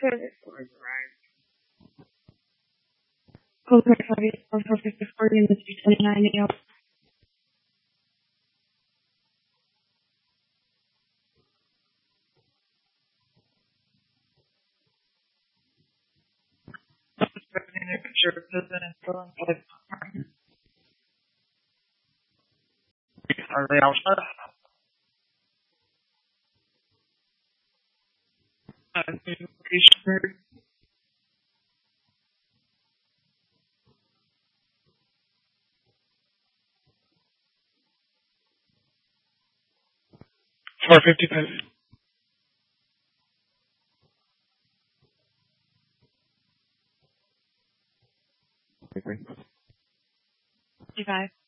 Code 4584 units 229 AL. Are they outside? Location 455. 55.